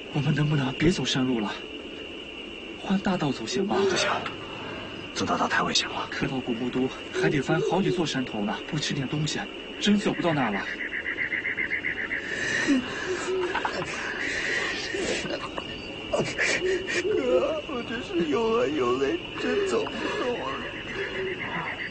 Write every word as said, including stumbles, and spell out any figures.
我们能不能别走山路了，换大道走行吗？ 不行，走大道太危险了。 可到古墓都还得翻好几座山头呢，不吃点东西，真走不到那儿了。 哥，我真是又饿又累，真走不动了。